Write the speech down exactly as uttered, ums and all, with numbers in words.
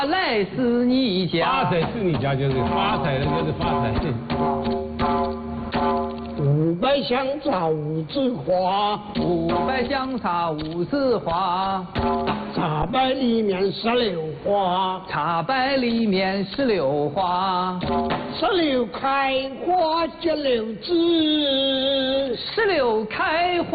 来是你家， 发财是你家就是发财，人家是发财。 五百香插五枝花， 五百香插五枝花， 茶百里面石榴花， 茶百里面石榴花， 石榴开花结柳枝， 石榴开花。